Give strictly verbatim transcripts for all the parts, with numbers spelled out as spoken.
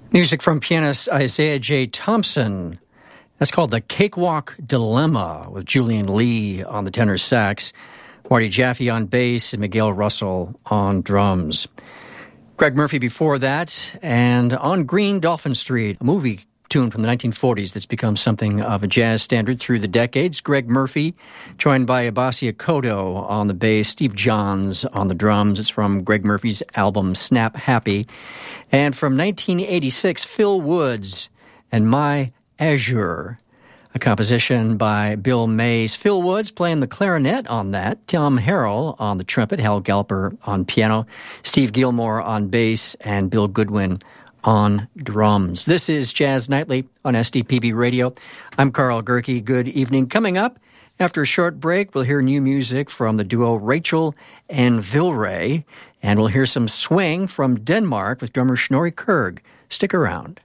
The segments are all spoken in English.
Music from pianist Isaiah J. Thompson. That's called The Cakewalk Dilemma, with Julian Lee on the tenor sax, Marty Jaffe on bass, and Miguel Russell on drums. Greg Murphy before that, and On Green Dolphin Street, a movie tune from the nineteen forties that's become something of a jazz standard through the decades. Greg Murphy, joined by Abbasi Akoto on the bass, Steve Johns on the drums. It's from Greg Murphy's album Snap Happy. And from nineteen eighty-six, Phil Woods and My Azure, a composition by Bill Mays. Phil Woods playing the clarinet on that, Tom Harrell on the trumpet, Hal Galper on piano, Steve Gilmore on bass, and Bill Goodwin on drums. This is Jazz Nightly on S D P B Radio. I'm Carl Gerke. Good evening. Coming up, after a short break, we'll hear new music from the duo Rachel and Vilray, and we'll hear some swing from Denmark with drummer Snorri Kerg. Stick around.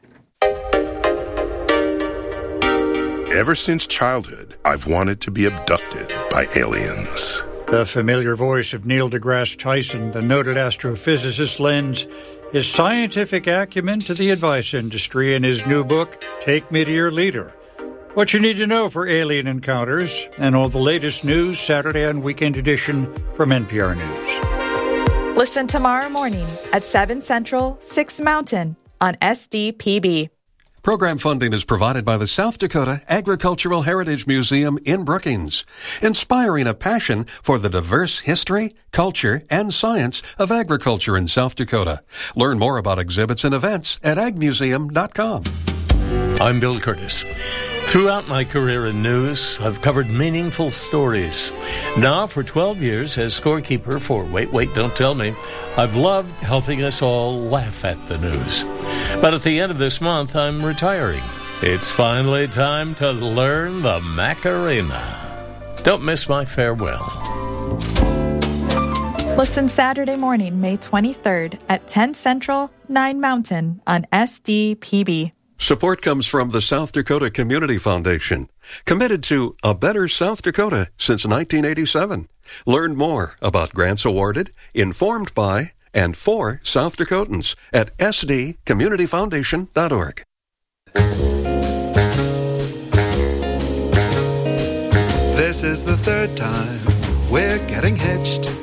Ever since childhood, I've wanted to be abducted by aliens. The familiar voice of Neil deGrasse Tyson, the noted astrophysicist, lends his scientific acumen to the advice industry in his new book, Take Me to Your Leader. What you need to know for alien encounters and all the latest news, Saturday and weekend edition from N P R News. Listen tomorrow morning at seven Central, six Mountain on S D P B. Program funding is provided by the South Dakota Agricultural Heritage Museum in Brookings, inspiring a passion for the diverse history, culture, and science of agriculture in South Dakota. Learn more about exhibits and events at ag museum dot com. I'm Bill Curtis. Throughout my career in news, I've covered meaningful stories. Now, for twelve years as scorekeeper for Wait, Wait, Don't Tell Me, I've loved helping us all laugh at the news. But at the end of this month, I'm retiring. It's finally time to learn the Macarena. Don't miss my farewell. Listen Saturday morning, May twenty-third at ten Central, nine Mountain on S D P B. Support comes from the South Dakota Community Foundation, committed to a better South Dakota since nineteen eighty-seven. Learn more about grants awarded, informed by, and for South Dakotans at s d community foundation dot org. This is the third time we're getting hitched.